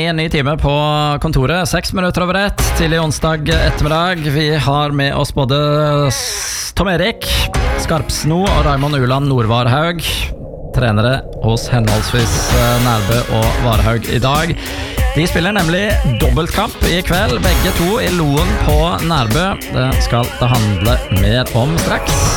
i en ny time på kontoret. 6 minutter over 1 til i onsdag ettermiddag. Vi har med oss både Tom Erik Skarpsno og Raymond Uland Nordvarhaug, trenere hos henholdsvis Nærbø og Varhaug i dag. De spiller nemlig dobbeltkamp i kveld, begge to i Loen på Nærbø. Det skal det handle mer om straks.